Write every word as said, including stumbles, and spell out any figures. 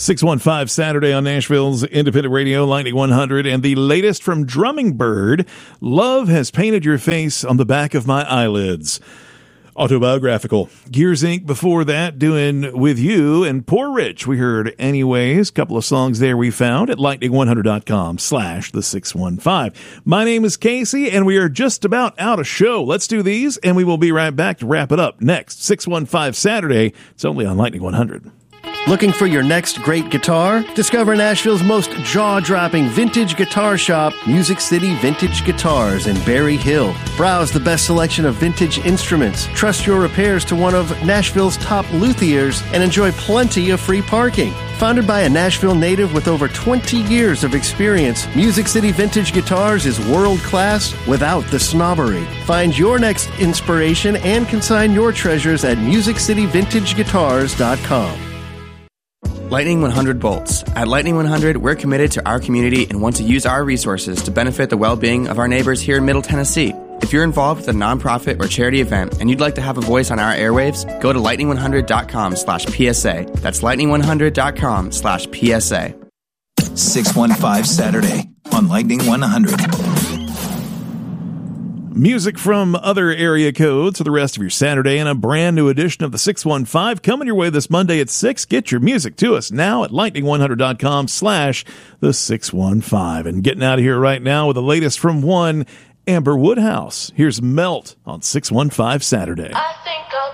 six one five Saturday on Nashville's Independent Radio, Lightning one hundred, and the latest from Drumming Bird, Love Has Painted Your Face on the Back of My Eyelids. Autobiographical. Gears Incorporated before that, doing With You, and Poor Rich, we heard Anyways. Couple of songs there we found at lightning one hundred dot com slash the six one five. My name is Casey, and we are just about out of show. Let's do these, and we will be right back to wrap it up next. six one five Saturday. It's only on Lightning one hundred. Looking for your next great guitar? Discover Nashville's most jaw-dropping vintage guitar shop, Music City Vintage Guitars in Berry Hill. Browse the best selection of vintage instruments, trust your repairs to one of Nashville's top luthiers, and enjoy plenty of free parking. Founded by a Nashville native with over twenty years of experience, Music City Vintage Guitars is world-class without the snobbery. Find your next inspiration and consign your treasures at music city vintage guitars dot com. Lightning one hundred Bolts. At Lightning one hundred, we're committed to our community and want to use our resources to benefit the well-being of our neighbors here in Middle Tennessee. If you're involved with a nonprofit or charity event and you'd like to have a voice on our airwaves, go to lightning one hundred dot com slash P S A. That's lightning one hundred dot com slash P S A. six one five Saturday on Lightning one hundred. Music from other area codes for the rest of your Saturday, and a brand new edition of the six one five coming your way this Monday at six. Get your music to us now at lightning one hundred dot com slash the six one five. And getting out of here right now with the latest from one Amber Woodhouse. Here's Melt on six one five Saturday. I think I'll